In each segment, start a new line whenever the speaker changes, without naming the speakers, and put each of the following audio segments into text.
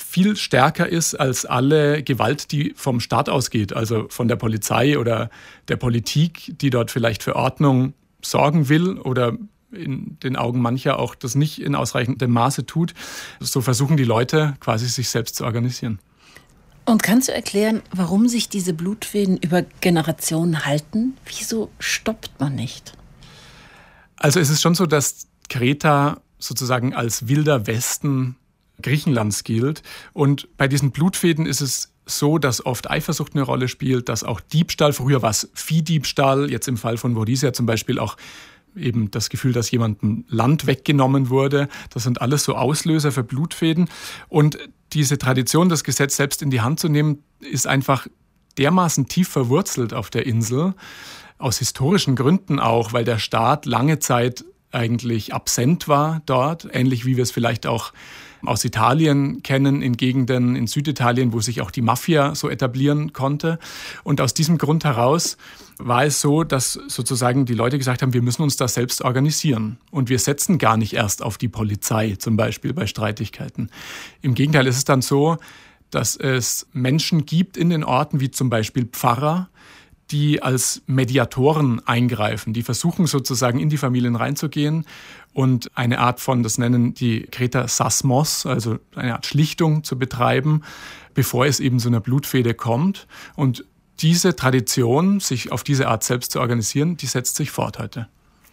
viel stärker ist als alle Gewalt, die vom Staat ausgeht, also von der Polizei oder der Politik, die dort vielleicht für Ordnung sorgen will oder in den Augen mancher auch das nicht in ausreichendem Maße tut. So versuchen die Leute quasi sich selbst zu organisieren.
Und kannst du erklären, warum sich diese Blutfäden über Generationen halten? Wieso stoppt man nicht?
Also es ist schon so, dass Kreta sozusagen als wilder Westen Griechenlands gilt. Und bei diesen Blutfäden ist es so, dass oft Eifersucht eine Rolle spielt, dass auch Diebstahl, früher war es Viehdiebstahl, jetzt im Fall von Vorissia zum Beispiel auch eben das Gefühl, dass jemandem Land weggenommen wurde. Das sind alles so Auslöser für Blutfäden. Und diese Tradition, das Gesetz selbst in die Hand zu nehmen, ist einfach dermaßen tief verwurzelt auf der Insel, aus historischen Gründen auch, weil der Staat lange Zeit eigentlich absent war dort, ähnlich wie wir es vielleicht auch aus Italien kennen, in Gegenden in Süditalien, wo sich auch die Mafia so etablieren konnte. Und aus diesem Grund heraus war es so, dass sozusagen die Leute gesagt haben, wir müssen uns das selbst organisieren. Und wir setzen gar nicht erst auf die Polizei, zum Beispiel bei Streitigkeiten. Im Gegenteil, ist es dann so, dass es Menschen gibt in den Orten, wie zum Beispiel Pfarrer, die als Mediatoren eingreifen, die versuchen sozusagen in die Familien reinzugehen und eine Art von, das nennen die Kreter Sasmos, also eine Art Schlichtung zu betreiben, bevor es eben zu einer Blutfehde kommt. Und diese Tradition, sich auf diese Art selbst zu organisieren, die setzt sich fort heute.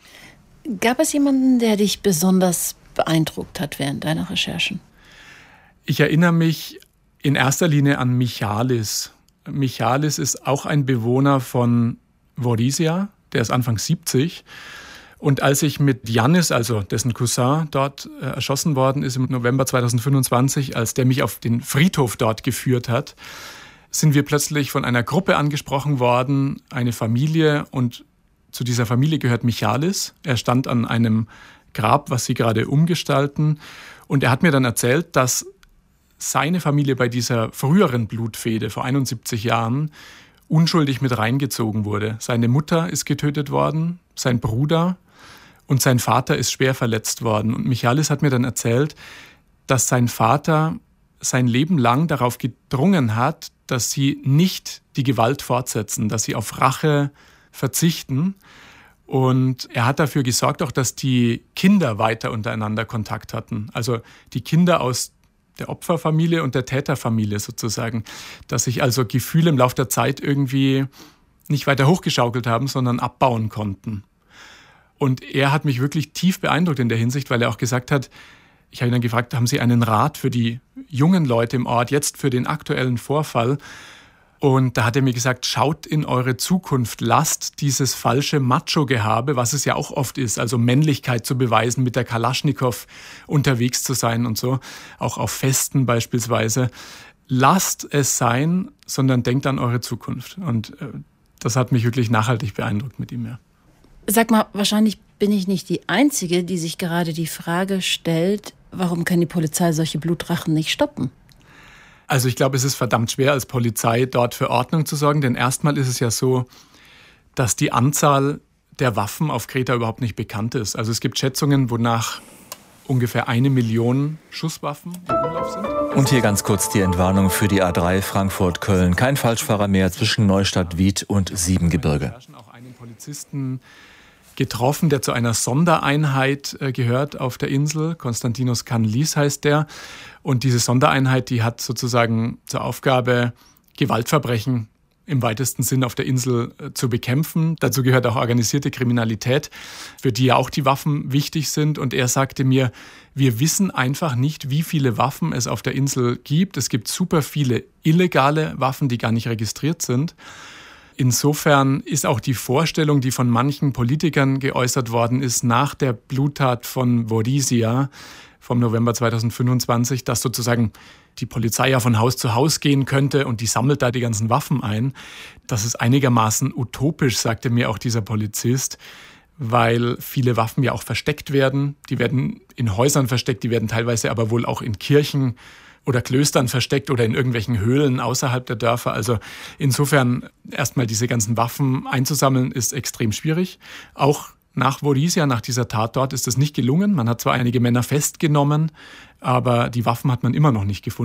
Gab es jemanden, der dich besonders beeindruckt hat während deiner Recherchen?
Ich erinnere mich in erster Linie an Michalis. Michalis ist auch ein Bewohner von Vorissia, der ist Anfang 70. Und als ich mit Yannis, also dessen Cousin, dort erschossen worden ist im November 2025, als der mich auf den Friedhof dort geführt hat, sind wir plötzlich von einer Gruppe angesprochen worden, eine Familie, und zu dieser Familie gehört Michalis. Er stand an einem Grab, was sie gerade umgestalten, und er hat mir dann erzählt, dass seine Familie bei dieser früheren Blutfehde vor 71 Jahren unschuldig mit reingezogen wurde. Seine Mutter ist getötet worden, sein Bruder und sein Vater ist schwer verletzt worden. Und Michalis hat mir dann erzählt, dass sein Vater sein Leben lang darauf gedrungen hat, dass sie nicht die Gewalt fortsetzen, dass sie auf Rache verzichten. Und er hat dafür gesorgt, auch dass die Kinder weiter untereinander Kontakt hatten. Also die Kinder aus der Opferfamilie und der Täterfamilie sozusagen, dass sich also Gefühle im Laufe der Zeit irgendwie nicht weiter hochgeschaukelt haben, sondern abbauen konnten. Und er hat mich wirklich tief beeindruckt in der Hinsicht, weil er auch gesagt hat, ich habe ihn dann gefragt, haben Sie einen Rat für die jungen Leute im Ort, jetzt für den aktuellen Vorfall? Und da hat er mir gesagt, schaut in eure Zukunft, lasst dieses falsche Macho-Gehabe, was es ja auch oft ist, also Männlichkeit zu beweisen, mit der Kalaschnikow unterwegs zu sein und so, auch auf Festen beispielsweise. Lasst es sein, sondern denkt an eure Zukunft. Und das hat mich wirklich nachhaltig beeindruckt mit ihm. Ja.
Sag mal, wahrscheinlich bin ich nicht die Einzige, die sich gerade die Frage stellt, warum kann die Polizei solche Blutrachen nicht stoppen?
Also ich glaube, es ist verdammt schwer, als Polizei dort für Ordnung zu sorgen, denn erstmal ist es ja so, dass die Anzahl der Waffen auf Kreta überhaupt nicht bekannt ist. Also es gibt Schätzungen, wonach ungefähr 1 Million Schusswaffen im Umlauf sind.
Und hier ganz kurz die Entwarnung für die A3 Frankfurt-Köln. Kein Falschfahrer mehr zwischen Neustadt, Wied und Siebengebirge.
Auch einen Polizisten getroffen, der zu einer Sondereinheit gehört auf der Insel. Konstantinos Kanlis heißt der. Und diese Sondereinheit, die hat sozusagen zur Aufgabe, Gewaltverbrechen im weitesten Sinn auf der Insel zu bekämpfen. Dazu gehört auch organisierte Kriminalität, für die ja auch die Waffen wichtig sind. Und er sagte mir, wir wissen einfach nicht, wie viele Waffen es auf der Insel gibt. Es gibt super viele illegale Waffen, die gar nicht registriert sind. Insofern ist auch die Vorstellung, die von manchen Politikern geäußert worden ist, nach der Bluttat von Vorissia vom November 2025, dass sozusagen die Polizei ja von Haus zu Haus gehen könnte und die sammelt da die ganzen Waffen ein. Das ist einigermaßen utopisch, sagte mir auch dieser Polizist, weil viele Waffen ja auch versteckt werden. Die werden in Häusern versteckt, die werden teilweise aber wohl auch in Kirchen oder Klöstern versteckt oder in irgendwelchen Höhlen außerhalb der Dörfer. Also insofern erstmal diese ganzen Waffen einzusammeln, ist extrem schwierig. Auch nach Vorissia, nach dieser Tat dort, ist es nicht gelungen. Man hat zwar einige Männer festgenommen, aber die Waffen hat man immer noch nicht gefunden.